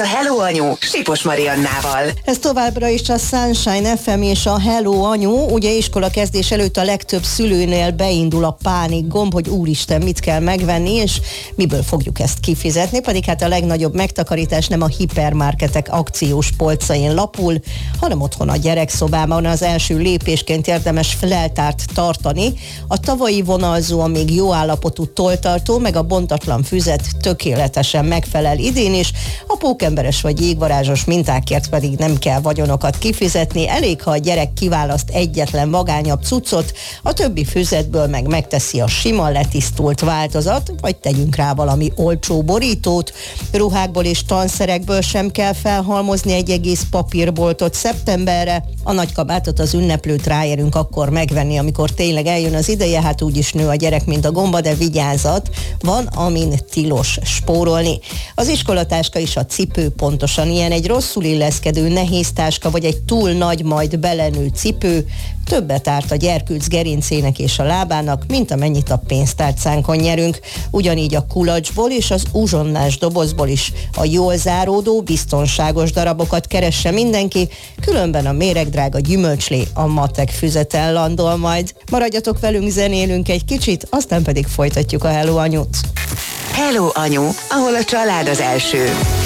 a Hello Anyu Sipos Mariannával. Ez továbbra is a Sunshine FM és a Hello Anyu. Ugye iskola kezdés előtt a legtöbb szülőnél beindul a pánik gomb, hogy úristen, mit kell megvenni, és miből fogjuk ezt kifizetni, pedig hát a legnagyobb megtakarítás nem a hipermarketek akciós polcain lapul, hanem otthon a gyerekszobában. Az első lépésként érdemes leltárt tartani. A tavalyi vonalzó, a még jó állapotú tolltartó, meg a bontatlan füzet tökéletesen megfelel idén is. A pókemberes vagy jégvarázsos mintákért pedig nem kell vagyonokat kifizetni, elég, ha a gyerek kiválaszt egyetlen vagányabb cuccot, a többi füzetből meg megteszi a sima, letisztult változat, vagy tegyünk rá valami olcsó borítót. Ruhákból és tanszerekből sem kell felhalmozni egy egész papírboltot szeptemberre. A nagy kabátot, az ünneplőt ráérünk akkor megvenni, amikor tényleg eljön az ideje, hát úgyis nő a gyerek, mint a gomba, de vigyázat, van, amin tilos spórolni. Az iskolatáska és a cipő pontosan ilyen, egy rosszul illeszkedő nehéz táska, vagy egy túl nagy, majd belenő cipő többet árt a gyerkőc gerincének és a lábának, mint amennyit a pénztárcánkon nyerünk. Ugyanígy a kulacsból és az uzsonnás dobozból is a jól záródó, biztonságos darabokat keresse mindenki, különben a méregdrága gyümölcslé a matek füzeten landol majd. Maradjatok velünk, zenélünk egy kicsit, aztán pedig folytatjuk a Hello Anyut. Hello Anyu, ahol a család az első.